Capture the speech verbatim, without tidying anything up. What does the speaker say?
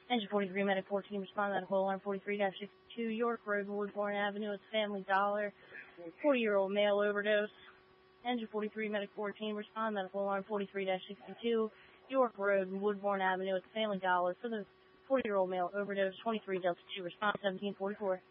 Engine forty-three, Medic fourteen, respond medical alarm forty-three dash sixty-two, York Road, Woodbourne Avenue, it's Family Dollar, forty-year-old male overdose. Engine forty-three, Medic fourteen, respond medical alarm forty-three dash sixty-two, York Road, Woodbourne Avenue, it's Family Dollar, for the forty-year-old male overdose, twenty-three Delta two, respond seventeen forty-four.